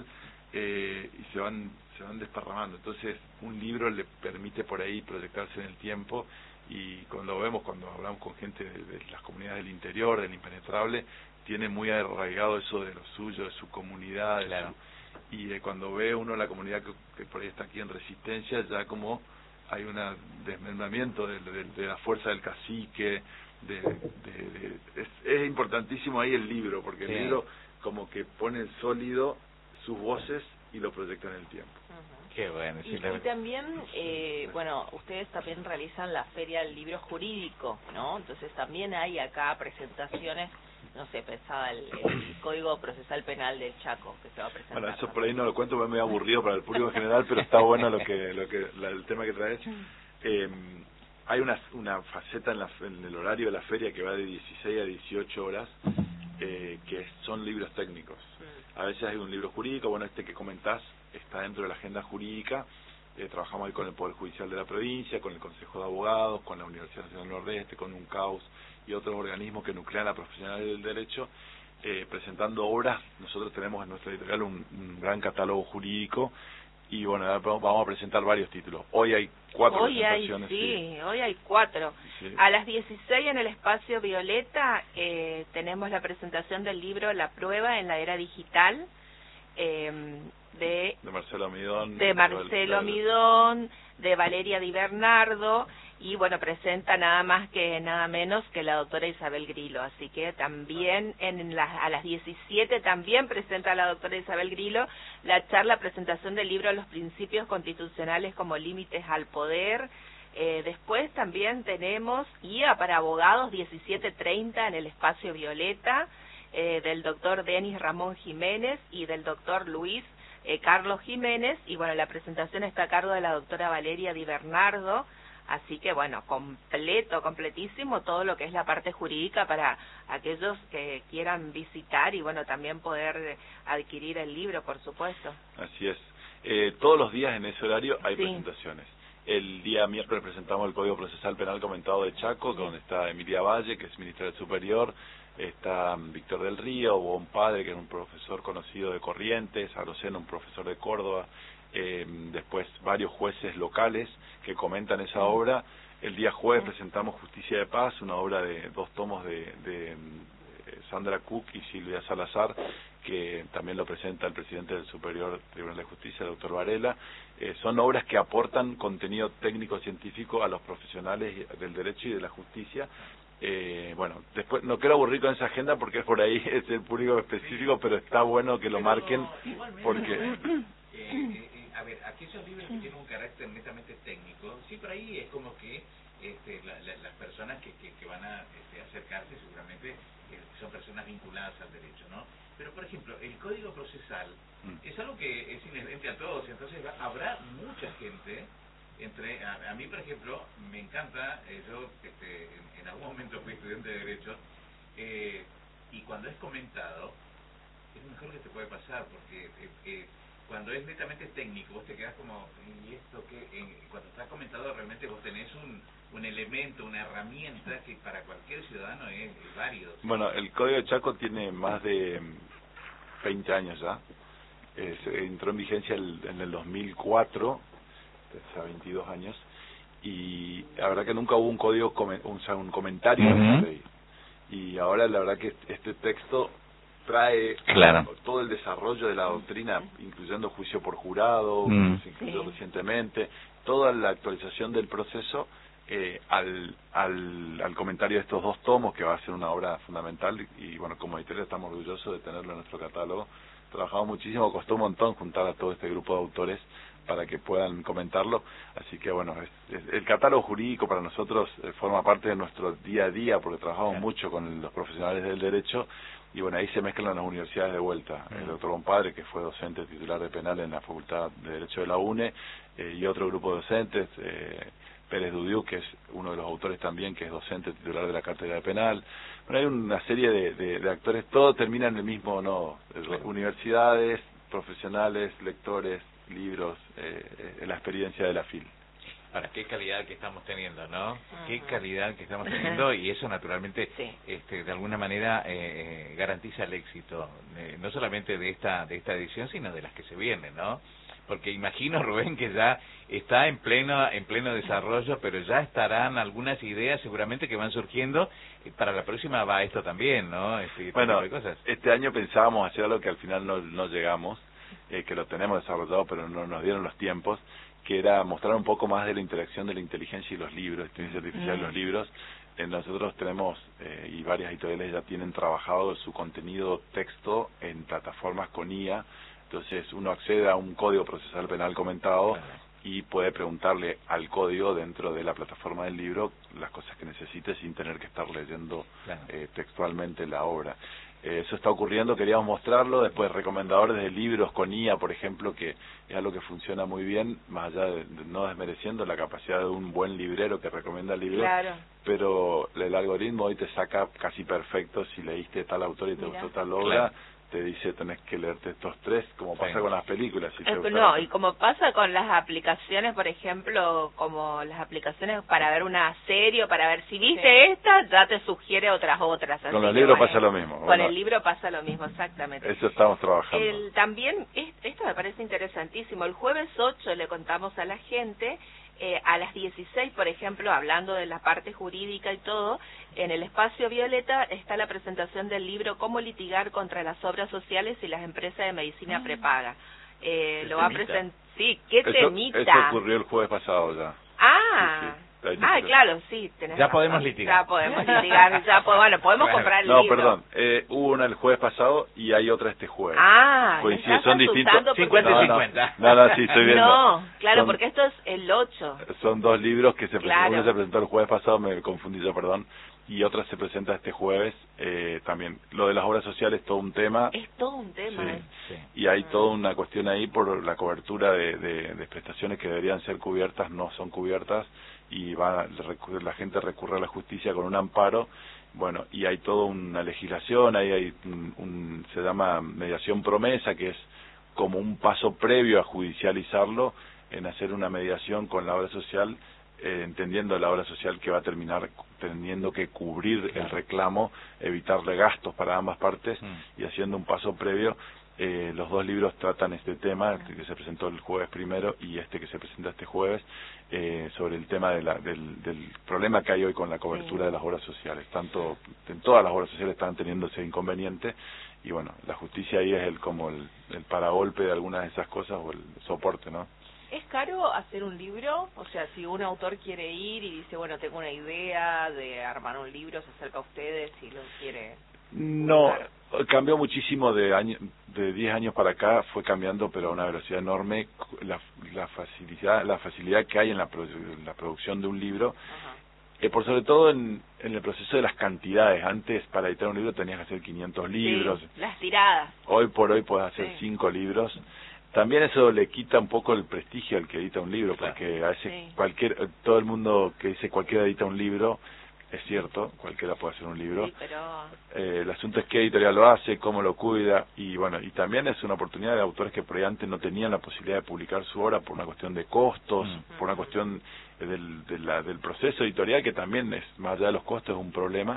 eh, y se van se van desparramando. Entonces, un libro le permite por ahí proyectarse en el tiempo, y cuando lo vemos, cuando hablamos con gente de, de las comunidades del interior, del impenetrable, tiene muy arraigado eso de lo suyo, de su comunidad, de Claro. su, y eh, cuando ve uno la comunidad que, que por ahí está aquí en Resistencia, ya como hay un desmembramiento de, de, de la fuerza del cacique, de, de, de, es, es importantísimo ahí el libro, porque Sí. el libro como que pone en sólido sus voces y lo proyecta en el tiempo. Qué bueno. Y, sí, y la- también, eh, bueno, ustedes también realizan la Feria del Libro Jurídico, ¿no? Entonces también hay acá presentaciones, no sé, pensaba el, el Código Procesal Penal del Chaco, que se va a presentar. Bueno, eso ¿no? por ahí no lo cuento, me he aburrido para el público en general, pero está bueno lo que, lo que, la, el tema que traes. Eh, hay una, una faceta en, la, en el horario de la feria que va de dieciséis a dieciocho horas, eh, que son libros técnicos. A veces hay un libro jurídico, bueno, este que comentás está dentro de la agenda jurídica. Eh, trabajamos ahí con el Poder Judicial de la provincia, con el Consejo de Abogados, con la Universidad Nacional del Nordeste, con UNCAUS y otros organismos que nuclean a profesionales del derecho, eh, presentando obras. Nosotros tenemos en nuestra editorial un, un gran catálogo jurídico y bueno, vamos a presentar varios títulos. Hoy hay cuatro Hoy hay, presentaciones. sí, hoy hay cuatro. Sí. A las dieciséis en el Espacio Violeta eh, tenemos la presentación del libro La Prueba en la Era Digital, eh, de, de Marcelo Midón. de Marcelo Midón, de Valeria Di Bernardo, y bueno, presenta nada más que nada menos que la doctora Isabel Grillo, así que también en la, a las diecisiete también presenta la doctora Isabel Grillo la charla presentación del libro Los Principios Constitucionales como Límites al Poder. Eh, después también tenemos I A para Abogados diecisiete treinta en el Espacio Violeta, eh, del doctor Denis Ramón Jiménez y del doctor Luis eh, Carlos Jiménez, y bueno, la presentación está a cargo de la doctora Valeria Di Bernardo. Así que bueno, completo, completísimo todo lo que es la parte jurídica para aquellos que quieran visitar y bueno, también poder adquirir el libro, por supuesto. Así es. Eh, todos los días en ese horario hay Sí. presentaciones. El día miércoles presentamos el Código Procesal Penal comentado de Chaco, sí. donde está Emilia Valle, que es ministra del Superior, está Víctor del Río, Bon Padre, que es un profesor conocido de Corrientes, Arocena, un profesor de Córdoba, eh, después varios jueces locales que comentan esa obra. El día jueves presentamos Justicia de Paz, una obra de dos tomos de, de, de Sandra Cook y Silvia Salazar, que también lo presenta el presidente del Superior Tribunal de Justicia, el doctor Varela. Eh, son obras que aportan contenido técnico-científico a los profesionales del derecho y de la justicia. Eh, bueno, después no quiero aburrir con esa agenda porque es por ahí, es el público específico, pero está bueno que lo marquen porque... Eh, eh, eh, a ver, aquellos libros que tienen un carácter netamente técnico, sí, por ahí es como que este, la, la, las personas que, que, que van a este, acercarse seguramente eh, son personas vinculadas al derecho, ¿no? Pero, por ejemplo, el Código Procesal mm. es algo que es inherente a todos, entonces va, habrá mucha gente, entre a, a mí, por ejemplo, me encanta, eh, yo este, en, en algún momento fui estudiante de Derecho, eh, y cuando es comentado, es lo mejor que te puede pasar, porque... Eh, eh, cuando es netamente técnico, vos te quedás como, ¿y esto qué? Eh, cuando está comentado, realmente vos tenés un, un elemento, una herramienta que para cualquier ciudadano es, es válido. ¿Sí? Bueno, el Código de Chaco tiene más de veinte años ya. Eh, se entró en vigencia el, en el dos mil cuatro, hace veintidós años, y la verdad que nunca hubo un código, un, o sea, un comentario uh-huh. de la ley. Y ahora la verdad que este texto trae claro. todo el desarrollo de la doctrina, incluyendo juicio por jurado, mm. que se incluyó sí. recientemente, toda la actualización del proceso eh, al, al, al comentario de estos dos tomos, que va a ser una obra fundamental, y, y bueno, como editorial estamos orgullosos de tenerlo en nuestro catálogo. Trabajamos muchísimo, costó un montón juntar a todo este grupo de autores para que puedan comentarlo, así que bueno, es, es, el catálogo jurídico para nosotros eh, forma parte de nuestro día a día, porque trabajamos claro. mucho con los profesionales del derecho, y bueno, ahí se mezclan las universidades de vuelta. Mm. El doctor Compadre, que fue docente titular de penal en la Facultad de Derecho de la UNE, eh, y otro grupo de docentes, eh, Pérez Dudiu, que es uno de los autores también, que es docente titular de la Cátedra de Penal. Bueno, hay una serie de, de, de actores, todo termina en el mismo, no, universidades, profesionales, lectores, libros, eh, eh, la experiencia de la F I L. Ahora, qué calidad que estamos teniendo, ¿no? Uh-huh. Qué calidad que estamos teniendo, y eso naturalmente, sí. este, de alguna manera eh, garantiza el éxito, eh, no solamente de esta de esta edición, sino de las que se vienen, ¿no? Porque imagino, Rubén, que ya está en pleno en pleno desarrollo, pero ya estarán algunas ideas seguramente que van surgiendo. Para la próxima va esto también, ¿no? Este, bueno, tipo de cosas. Este año pensábamos hacer algo que al final no, no llegamos, eh, que lo tenemos desarrollado, pero no nos dieron los tiempos, que era mostrar un poco más de la interacción de la inteligencia y los libros, inteligencia artificial y los libros. Eh, nosotros tenemos, eh, y varias editoriales ya tienen trabajado su contenido texto en plataformas con I A, entonces uno accede a un código procesal penal comentado, claro, y puede preguntarle al código dentro de la plataforma del libro las cosas que necesite sin tener que estar leyendo, claro, eh, textualmente la obra. Eh, eso está ocurriendo, queríamos mostrarlo. Después, recomendadores de libros con I A, por ejemplo, que es algo que funciona muy bien, más allá de, de no desmereciendo la capacidad de un buen librero que recomienda libros, claro, pero el algoritmo hoy te saca casi perfecto si leíste tal autor y te Mira. gustó tal obra. Claro. Te dice tenés que leerte estos tres, como pasa, sí, con las películas. Si te eh, no, y como pasa con las aplicaciones, por ejemplo, como las aplicaciones para ver una serie o para ver si viste, sí, esta, ya te sugiere otras otras. Con los libros pasa lo mismo. Con Bueno, el libro pasa lo mismo, exactamente. Eso estamos trabajando. El, también, esto me parece interesantísimo, el jueves ocho le contamos a la gente, Eh, a las dieciséis, por ejemplo, hablando de la parte jurídica y todo, en el espacio Violeta está la presentación del libro Cómo litigar contra las obras sociales y las empresas de medicina prepaga. Eh, lo va a presentar. Sí, qué eso, temita. Eso ocurrió el jueves pasado ya. Ah, sí, sí. ah, claro, sí. Tenés ya razón. podemos litigar. Ya podemos litigar, ya po bueno, podemos Claro. comprar el No, libro. perdón, eh, hubo una el jueves pasado y hay otra este jueves. Ah, coincide, son distintos. cincuenta no, y cincuenta. No, no, no, sí, estoy viendo. No, claro, son, porque esto es el ocho. Son dos libros que se Claro. presentó, uno se presentó el jueves pasado, me confundí yo, perdón, y otra se presenta este jueves, eh, también. Lo de las obras sociales es todo un tema. Es todo un tema. Sí, ¿eh? sí. Y hay ah. toda una cuestión ahí por la cobertura de, de, de prestaciones que deberían ser cubiertas, no son cubiertas, y va la gente recurre a la justicia con un amparo. Bueno, y hay toda una legislación, ahí hay un, un se llama mediación promesa, que es como un paso previo a judicializarlo, en hacer una mediación con la obra social, eh, entendiendo la obra social que va a terminar teniendo que cubrir claro. el reclamo, evitarle gastos para ambas partes, mm. y haciendo un paso previo. Eh, los dos libros tratan este tema, este que se presentó el jueves primero y este que se presenta este jueves, eh, sobre el tema de la, del, del problema que hay hoy con la cobertura sí. de las obras sociales. Tanto en todas las obras sociales están teniendo ese inconveniente, y bueno, la justicia ahí es el como el, el paragolpe de algunas de esas cosas, o el soporte, ¿no? ¿Es caro hacer un libro? O sea, si un autor quiere ir y dice, bueno, tengo una idea de armar un libro, se acerca a ustedes y lo quiere... No, cambió muchísimo de año, de diez años para acá, fue cambiando, pero a una velocidad enorme, la, la facilidad la facilidad que hay en la, la producción de un libro, eh, por sobre todo en, en el proceso de las cantidades. Antes, para editar un libro tenías que hacer quinientos libros. Sí, las tiradas. Hoy por hoy podés hacer sí. cinco libros. También eso le quita un poco el prestigio al que edita un libro, porque a veces sí. cualquier todo el mundo que dice cualquiera edita un libro, es cierto, cualquiera puede hacer un libro. Sí, pero... eh, el asunto es qué editorial lo hace, cómo lo cuida, y bueno, y también es una oportunidad de autores que por ahí antes no tenían la posibilidad de publicar su obra por una cuestión de costos, mm. por una cuestión del, de la, del proceso editorial, que también es, más allá de los costos, es un problema.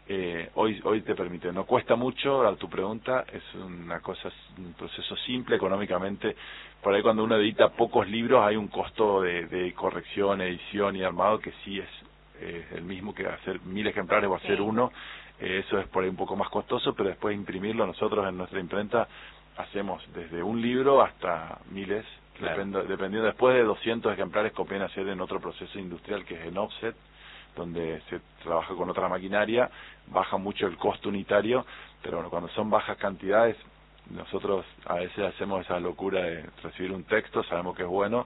Eh, hoy hoy te permite, no cuesta mucho, a tu pregunta, es una cosa, un proceso simple económicamente. Por ahí cuando uno edita pocos libros hay un costo de, de corrección, edición y armado que sí es eh, el mismo que hacer mil ejemplares o hacer Sí. uno. Eh, eso es por ahí un poco más costoso, pero después imprimirlo nosotros en nuestra imprenta hacemos desde un libro hasta miles, Claro. dependo, dependiendo. Después de doscientos ejemplares conviene hacer en otro proceso industrial que es en offset, donde se trabaja con otra maquinaria, baja mucho el costo unitario, pero bueno, cuando son bajas cantidades, nosotros a veces hacemos esa locura de recibir un texto, sabemos que es bueno,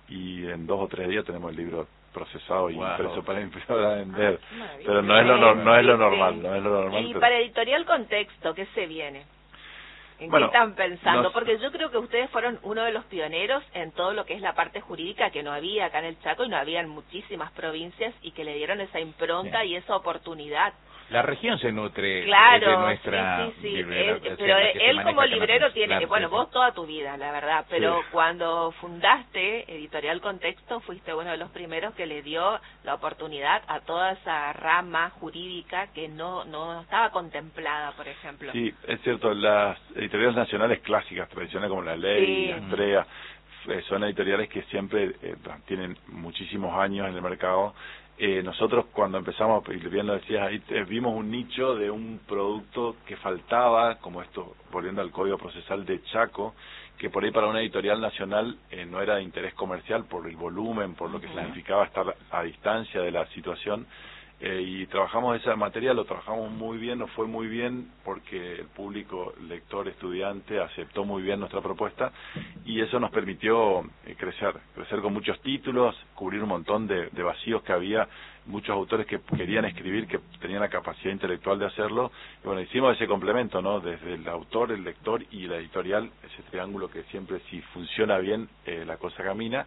y en dos o tres días tenemos el libro procesado y Wow. impreso para, para vender. Ah, maravilla. Pero no es lo, no, no es lo Sí, normal, sí. no es lo normal. Y pero- para Editorial Contexto, ¿qué se viene? ¿En Bueno, qué están pensando? nos- Porque yo creo que ustedes fueron uno de los pioneros en todo lo que es la parte jurídica que no había acá en el Chaco y no había en muchísimas provincias y que le dieron esa impronta Sí. y esa oportunidad. La región se nutre Claro, de nuestra sí, sí, sí. librera, Él- o sea, pero la que se él maneja como acá en la librero provincia. tiene, Claro, bueno, sí, vos toda tu vida, la verdad, pero Sí. cuando fundaste Editorial Contexto fuiste uno de los primeros que le dio la oportunidad a toda esa rama jurídica que no no estaba contemplada, por ejemplo. Sí, es cierto, las editoriales nacionales clásicas, tradicionales como La Ley, Sí. Astrea, eh, son editoriales que siempre eh, tienen muchísimos años en el mercado. Eh, nosotros cuando empezamos, y bien lo decías ahí, eh, vimos un nicho de un producto que faltaba, como esto, volviendo al Código Procesal de Chaco, que por ahí para una editorial nacional eh, no era de interés comercial por el volumen, por lo que Ujú. significaba estar a distancia de la situación. Eh, y trabajamos esa materia, lo trabajamos muy bien, nos fue muy bien porque el público, lector, estudiante, aceptó muy bien nuestra propuesta y eso nos permitió eh, crecer, crecer con muchos títulos, cubrir un montón de, de vacíos que había, muchos autores que querían escribir, que tenían la capacidad intelectual de hacerlo, y bueno, hicimos ese complemento, ¿no? Desde el autor, el lector y la editorial, ese triángulo que siempre, si funciona bien, eh, la cosa camina,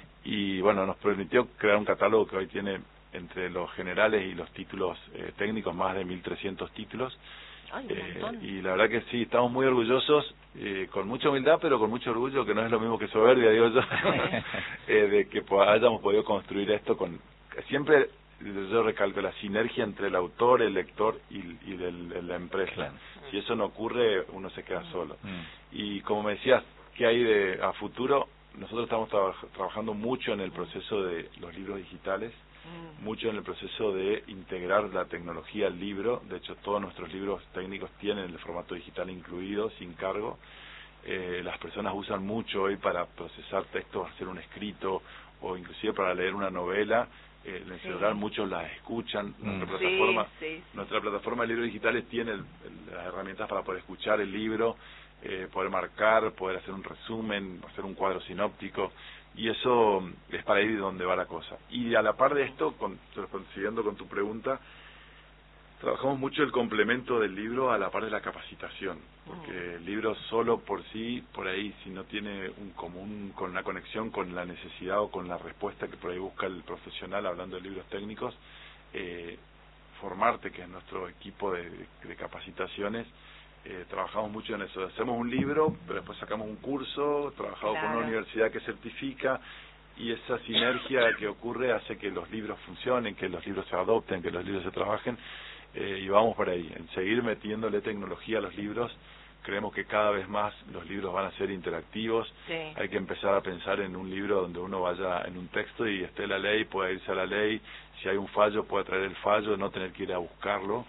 y bueno, nos permitió crear un catálogo que hoy tiene entre los generales y los títulos eh, técnicos, más de mil trescientos títulos. Ay, un Eh, montón. y la verdad que sí, estamos muy orgullosos, eh, con mucha humildad, pero con mucho orgullo, que no es lo mismo que soberbia, digo yo, eh, de que po- hayamos podido construir esto con... Siempre yo recalco la sinergia entre el autor, el lector y, y del- de la empresa. Claro. Si eso no ocurre, uno se queda solo. Mm. Y como me decías, ¿qué hay de a futuro? Nosotros estamos traba- trabajando mucho en el proceso de los libros digitales, Mm. mucho en el proceso de integrar la tecnología al libro. De hecho, todos nuestros libros técnicos tienen el formato digital incluido, sin cargo. Eh, las personas usan mucho hoy para procesar textos, hacer un escrito o inclusive para leer una novela. Eh, en el Sí. celular muchos las escuchan. Nuestra Mm. plataforma, Sí, sí, sí. nuestra plataforma de libros digitales tiene el- el- las herramientas para poder escuchar el libro, eh, poder marcar, poder hacer un resumen, hacer un cuadro sinóptico, y eso es para ir donde va la cosa. Y a la par de esto, con, siguiendo con tu pregunta, trabajamos mucho el complemento del libro a la par de la capacitación, porque el libro solo por sí, por ahí, si no tiene un común, con una conexión con la necesidad o con la respuesta que por ahí busca el profesional, hablando de libros técnicos, eh, Formarte, que es nuestro equipo de, de capacitaciones, eh, trabajamos mucho en eso. Hacemos un libro, pero después sacamos un curso, trabajado con Claro. una universidad que certifica, y esa sinergia que ocurre hace que los libros funcionen, que los libros se adopten, que los libros se trabajen, eh, y vamos por ahí, en seguir metiéndole tecnología a los libros. Creemos que cada vez más los libros van a ser interactivos. Sí. Hay que empezar a pensar en un libro donde uno vaya en un texto y esté la ley, pueda irse a la ley, si hay un fallo pueda traer el fallo, no tener que ir a buscarlo,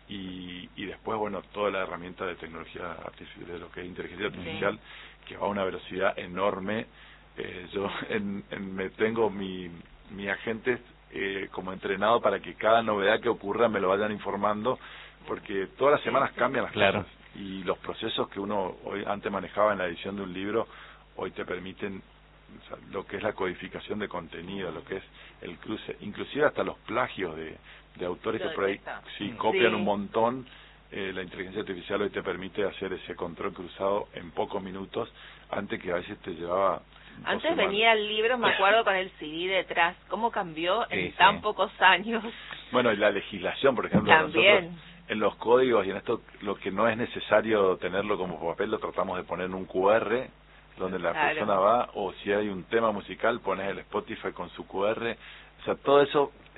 y, y después, bueno, toda la herramienta de tecnología artificial, de lo que es inteligencia artificial, que va a una velocidad enorme. Eh, yo en, en, me tengo mi, mi agente eh, como entrenado para que cada novedad que ocurra me lo vayan informando, porque todas las semanas cambian las Claro. cosas, y los procesos que uno hoy antes manejaba en la edición de un libro hoy te permiten, o sea, lo que es la codificación de contenido, lo que es el cruce, inclusive hasta los plagios de, de autores Lo que por ahí detecta. sí, Mm. copian Sí. un montón. Eh, la inteligencia artificial hoy te permite hacer ese control cruzado en pocos minutos, antes que a veces te llevaba dos Antes semanas. venía el libro, me acuerdo, con el C D detrás. ¿Cómo cambió Sí, en sí. tan pocos años? Bueno, y la legislación, por ejemplo, También. nosotros en los códigos y en esto, lo que no es necesario tenerlo como papel, lo tratamos de poner en un Q R, donde la Claro. persona va, o si hay un tema musical, pones el Spotify con su Q R. O sea, todo eso es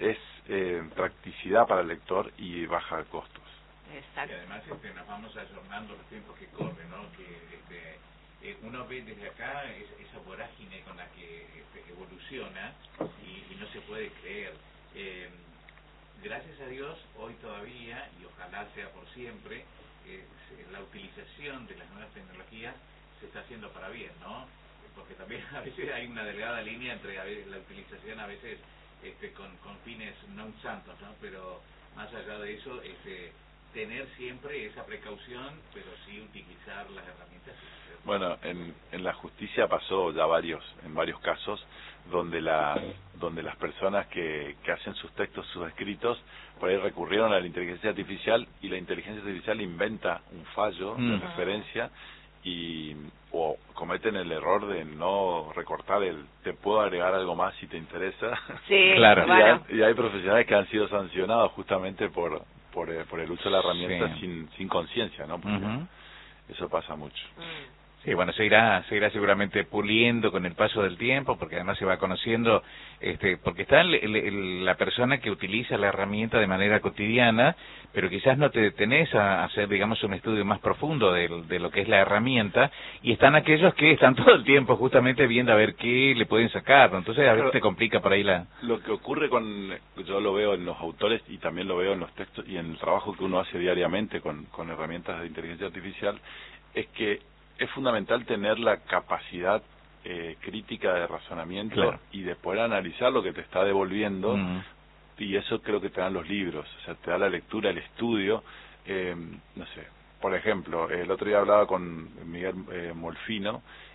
eh, practicidad para el lector y baja costos. Exacto. Y además este, nos vamos ayornando los tiempos que corren, ¿no? Que este, eh, uno ve desde acá es, esa vorágine con la que este, evoluciona y, y no se puede creer. Eh, gracias a Dios, hoy todavía, y ojalá sea por siempre, eh, la utilización de las nuevas tecnologías se está haciendo para bien, ¿no? Porque también a veces hay una delgada línea entre a veces, la utilización a veces este, con, con fines no santos, ¿no? Pero más allá de eso, este, tener siempre esa precaución, pero sí utilizar las herramientas. Bueno, en, en la justicia pasó ya varios, en varios casos, donde la, donde las personas que, que hacen sus textos, sus escritos, por ahí recurrieron a la inteligencia artificial y la inteligencia artificial inventa un fallo mm. de referencia y o cometen el error de no recortar el te puedo agregar algo más si te interesa. Sí, claro. Y hay, y hay profesionales que han sido sancionados justamente por por, por el uso de la herramienta sí. sin sin conciencia, ¿no? Porque uh-huh. eso pasa mucho. Mm. Sí, bueno, se irá, se irá seguramente puliendo con el paso del tiempo, porque además se va conociendo, este, porque está el, el, el, la persona que utiliza la herramienta de manera cotidiana, pero quizás no te detenés a hacer, digamos, un estudio más profundo de, de lo que es la herramienta, y están aquellos que están todo el tiempo justamente viendo a ver qué le pueden sacar, ¿no? Entonces a veces te complica por ahí la... Lo que ocurre con, yo lo veo en los autores y también lo veo en los textos y en el trabajo que uno hace diariamente con, con herramientas de inteligencia artificial, es que es fundamental tener la capacidad eh, crítica de razonamiento claro. y de poder analizar lo que te está devolviendo mm. y eso creo que te dan los libros, o sea, te da la lectura, el estudio, eh, no sé, por ejemplo, el otro día hablaba con Miguel eh, Molfino